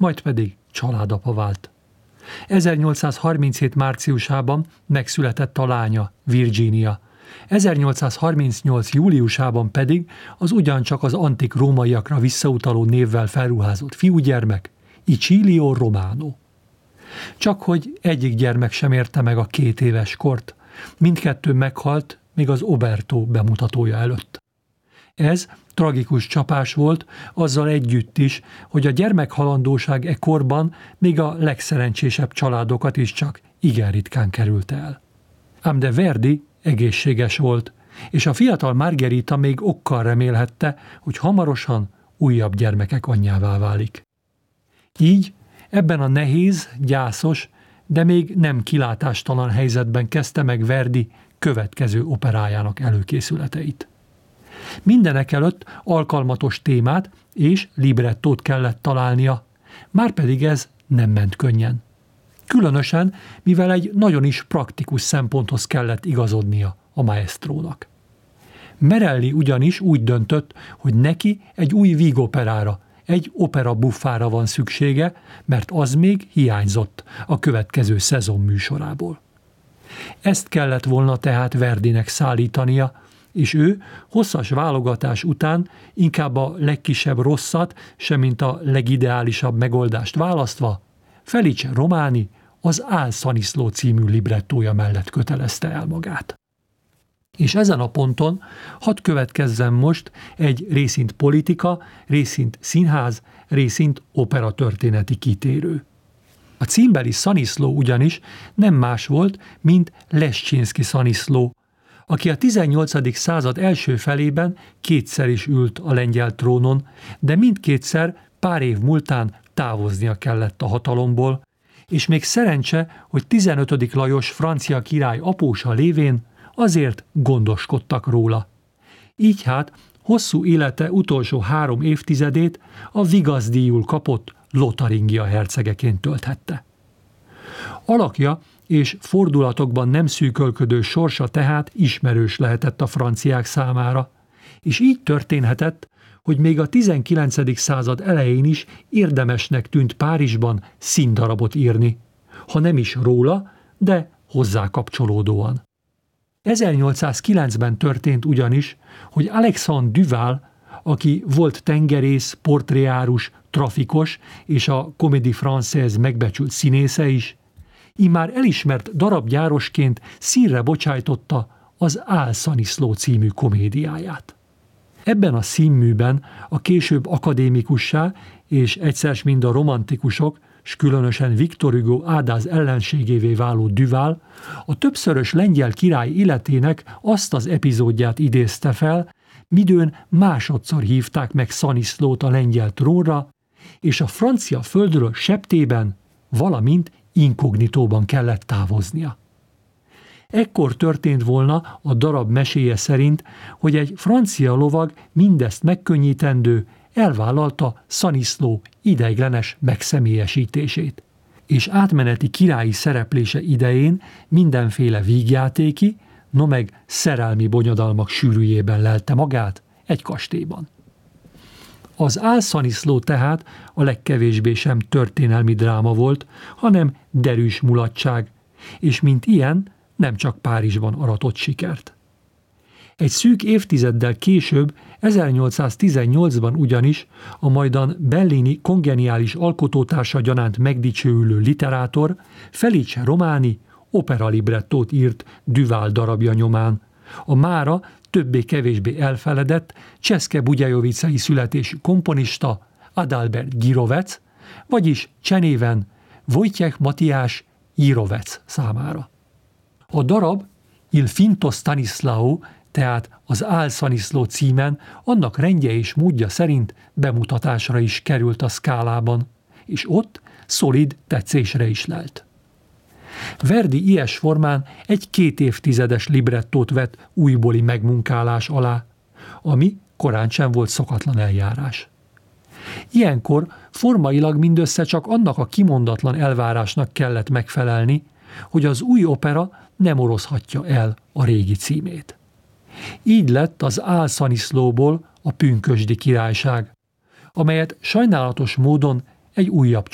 majd pedig családapa vált. 1837. márciusában megszületett a lánya, Virginia. 1838. júliusában pedig az ugyancsak az antik rómaiakra visszautaló névvel felruházott fiúgyermek, Icilio Romano. Csak hogy egyik gyermek sem érte meg a 2 éves kort, mindkettő meghalt még az Oberto bemutatója előtt. Ez tragikus csapás volt, azzal együtt is, hogy a gyermekhalandóság e korban még a legszerencsésebb családokat is csak igen ritkán került el. Ám de Verdi egészséges volt, és a fiatal Margherita még okkal remélhette, hogy hamarosan újabb gyermekek anyjává válik. Így ebben a nehéz, gyászos, de még nem kilátástalan helyzetben kezdte meg Verdi következő operájának előkészületeit. Mindenekelőtt alkalmatos témát és librettót kellett találnia, márpedig ez nem ment könnyen. Különösen, mivel egy nagyon is praktikus szemponthoz kellett igazodnia a maestrónak. Merelli ugyanis úgy döntött, hogy neki egy új vígoperára, egy opera buffára van szüksége, mert az még hiányzott a következő szezon műsorából. Ezt kellett volna tehát Verdinek szállítania, és ő hosszas válogatás után inkább a legkisebb rosszat, semmint a legideálisabb megoldást választva, Felice Romani az Al Saniszló című librettója mellett kötelezte el magát. És ezen a ponton hadd következzen most egy részint politika, részint színház, részint operatörténeti kitérő. A címbeli Szaniszló ugyanis nem más volt, mint Leszczynszky Szaniszló, aki a 18. század első felében 2-szer is ült a lengyel trónon, de mindkétszer pár év múltán távoznia kellett a hatalomból, és még szerencse, hogy 15. Lajos francia király apósa lévén azért gondoskodtak róla. Így hát hosszú élete utolsó 3 évtizedét a vigaszdíjul kapott Lotaringia hercegeként tölthette. Alakja és fordulatokban nem szűkölködő sorsa tehát ismerős lehetett a franciák számára, és így történhetett, hogy még a 19. század elején is érdemesnek tűnt Párizsban színdarabot írni, ha nem is róla, de hozzá kapcsolódóan. 1809-ben történt ugyanis, hogy Alexandre Duval, aki volt tengerész, portréárus, trafikos és a Comédie Française megbecsült színésze is, immár elismert darabgyárosként színre bocsájtotta az Al Saniszló című komédiáját. Ebben a színműben a később akadémikussá és egyszer mind a romantikusok, s különösen Victor Hugo ádáz ellenségévé váló Duval a többszörös lengyel király életének azt az epizódját idézte fel, midőn másodszor hívták meg Szaniszlót a lengyel trónra, és a francia földről septében, valamint inkognitóban kellett távoznia. Ekkor történt volna a darab meséje szerint, hogy egy francia lovag mindezt megkönnyítendő elvállalta Szaniszló ideiglenes megszemélyesítését, és átmeneti királyi szereplése idején mindenféle vígjátéki, no meg szerelmi bonyodalmak sűrűjében lelte magát egy kastélyban. Az Al Saniszló tehát a legkevésbé sem történelmi dráma volt, hanem derűs mulatság, és mint ilyen nem csak Párizsban aratott sikert. Egy szűk évtizeddel később, 1818-ban ugyanis a majdan Bellini kongeniális alkotótársa gyanánt megdicsőülő literátor Felice Romani operalibrettót írt Duval darabja nyomán, a mára többé-kevésbé elfeledett Cseszke Bugyajovicai születésű komponista Adalbert Girovec, vagyis csenéven Wojciech Matyás Jirovec számára. A darab Il Finto Stanislao, tehát az Al Saniszló címen annak rendje és módja szerint bemutatásra is került a Scalában, és ott szolid tetszésre is lelt. Verdi ilyes formán egy 2 évtizedes librettót vett újbóli megmunkálás alá, ami korán sem volt szokatlan eljárás. Ilyenkor formailag mindössze csak annak a kimondatlan elvárásnak kellett megfelelni, hogy az új opera nem oroszhatja el a régi címét. Így lett az Al Saniszlóból a Pünkösdi Királyság, amelyet sajnálatos módon egy újabb